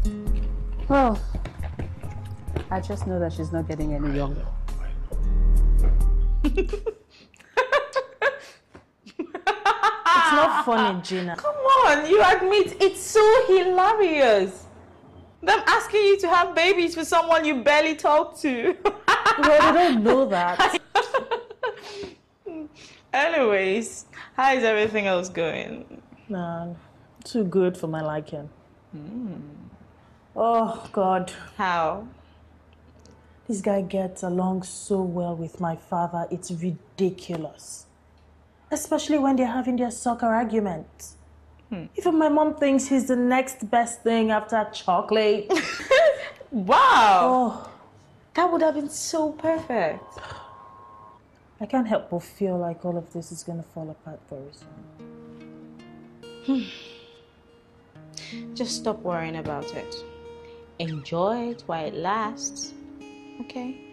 Well, I just know that she's not getting any younger. It's not funny, Gina. Come on, you admit it's so hilarious. Them asking you to have babies for someone you barely talk to. Well, they don't know that. Anyways, how is everything else going? Nah, too good for my liking. Oh, God. How? This guy gets along so well with my father, it's ridiculous. Especially when they're having their soccer arguments. Even my mom thinks he's the next best thing after chocolate. Wow! Oh, That would have been so perfect. I can't help but feel like all of this is gonna fall apart very soon. Just stop worrying about it. Enjoy it while it lasts. Okay?